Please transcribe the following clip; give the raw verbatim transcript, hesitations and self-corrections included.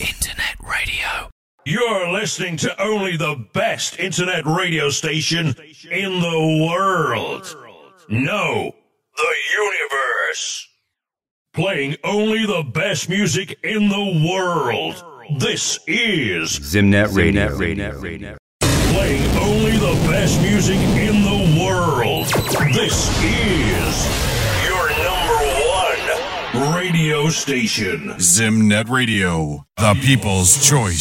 Internet radio. You're listening to only the best internet radio station in the world. No, the universe. Playing only the best music in the world. This is Zimnet Radio. Zimnet Radio. Playing only the best music in the world. This is your number one radio station. Zimnet Radio, the people's choice.